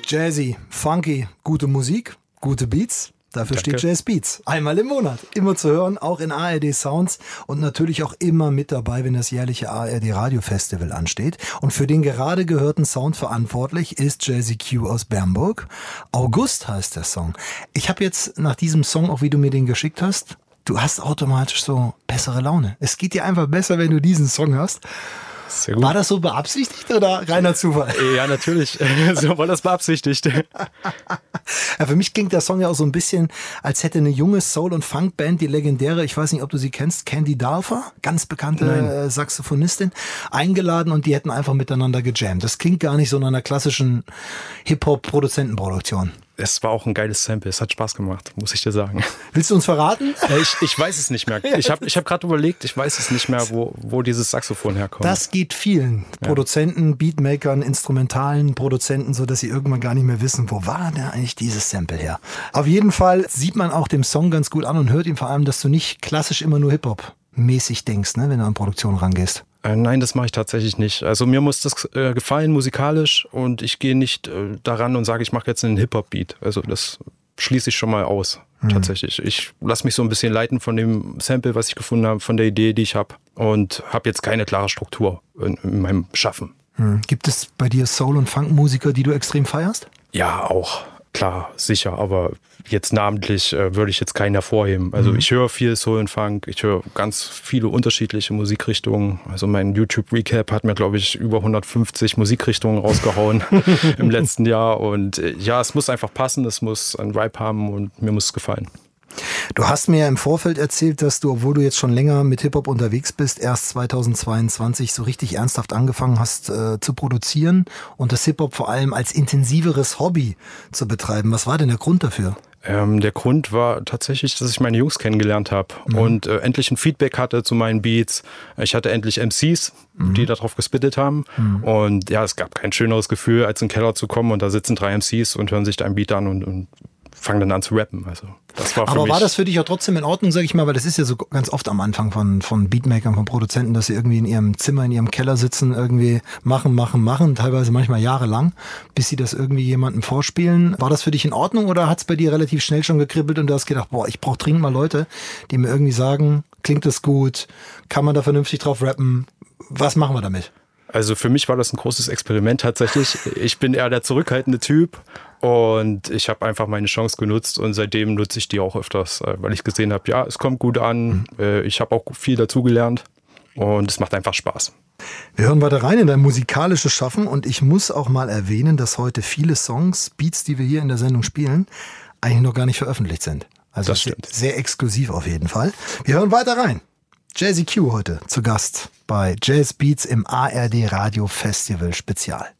Jazzy, funky, gute Musik, gute Beats. Dafür Danke. steht Jazz Beats. Einmal im Monat. Immer zu hören, auch in ARD Sounds und natürlich auch immer mit dabei, wenn das jährliche ARD Radio Festival ansteht. Und für den gerade gehörten Sound verantwortlich ist Jazzy Q aus Bernburg. August heißt der Song. Ich habe jetzt nach diesem Song, auch wie du mir den geschickt hast, du hast automatisch so bessere Laune. Es geht dir einfach besser, wenn du diesen Song hörst. Sehr gut. War das so beabsichtigt oder reiner Zufall? Ja, natürlich. So war das beabsichtigt. Ja, für mich klingt der Song ja auch so ein bisschen, als hätte eine junge Soul- und Funkband, die legendäre, ich weiß nicht, ob du sie kennst, Candy Dalfer, ganz bekannte Saxophonistin, eingeladen und die hätten einfach miteinander gejammt. Das klingt gar nicht so nach einer klassischen Hip-Hop-Produzentenproduktion. Es war auch ein geiles Sample. Es hat Spaß gemacht, muss ich dir sagen. Willst du uns verraten? Ich weiß es nicht mehr. Ich hab gerade überlegt, ich weiß es nicht mehr, wo dieses Saxophon herkommt. Das geht vielen Produzenten, Beatmakern, instrumentalen Produzenten, so dass sie irgendwann gar nicht mehr wissen, wo war denn eigentlich dieses Sample her? Auf jeden Fall sieht man auch dem Song ganz gut an und hört ihm vor allem, dass du nicht klassisch immer nur Hip-Hop-mäßig denkst, ne, wenn du an Produktion rangehst. Nein, das mache ich tatsächlich nicht. Also mir muss das gefallen musikalisch und ich gehe nicht daran und sage, ich mache jetzt einen Hip-Hop-Beat. Also das schließe ich schon mal aus, tatsächlich. Ich lasse mich so ein bisschen leiten von dem Sample, was ich gefunden habe, von der Idee, die ich habe und habe jetzt keine klare Struktur in meinem Schaffen. Gibt es bei dir Soul- und Funk-Musiker, die du extrem feierst? Ja, auch. Klar, sicher, aber jetzt namentlich würde ich jetzt keinen hervorheben. Also ich höre viel Soul und Funk, ich höre ganz viele unterschiedliche Musikrichtungen. Also mein YouTube-Recap hat mir, glaube ich, über 150 Musikrichtungen rausgehauen im letzten Jahr. Und ja, es muss einfach passen, es muss einen Vibe haben und mir muss es gefallen. Du hast mir ja im Vorfeld erzählt, dass du, obwohl du jetzt schon länger mit Hip-Hop unterwegs bist, erst 2022 so richtig ernsthaft angefangen hast zu produzieren und das Hip-Hop vor allem als intensiveres Hobby zu betreiben. Was war denn der Grund dafür? Der Grund war tatsächlich, dass ich meine Jungs kennengelernt habe und endlich ein Feedback hatte zu meinen Beats. Ich hatte endlich MCs, die darauf gespittet haben. Und ja, es gab kein schöneres Gefühl, als in den Keller zu kommen und da sitzen 3 MCs und hören sich deinen Beat an und fangen dann an zu rappen. Also das war für Aber mich. war das für dich auch trotzdem in Ordnung, sag ich mal, weil das ist ja so ganz oft am Anfang von Beatmakern, von Produzenten, dass sie irgendwie in ihrem Zimmer, in ihrem Keller sitzen, irgendwie machen, teilweise manchmal jahrelang, bis sie das irgendwie jemandem vorspielen. War das für dich in Ordnung oder hat es bei dir relativ schnell schon gekribbelt und du hast gedacht, boah, ich brauche dringend mal Leute, die mir irgendwie sagen, klingt das gut, kann man da vernünftig drauf rappen, was machen wir damit? Also für mich war das ein großes Experiment tatsächlich. Ich bin eher der zurückhaltende Typ und ich habe einfach meine Chance genutzt und seitdem nutze ich die auch öfters, weil ich gesehen habe, ja, es kommt gut an, ich habe auch viel dazugelernt und es macht einfach Spaß. Wir hören weiter rein in dein musikalisches Schaffen und ich muss auch mal erwähnen, dass heute viele Songs, Beats, die wir hier in der Sendung spielen, eigentlich noch gar nicht veröffentlicht sind. Also das stimmt. Sehr exklusiv auf jeden Fall. Wir hören weiter rein. Jazzy Q heute zu Gast bei Jazz Beats im ARD Radio Festival Spezial.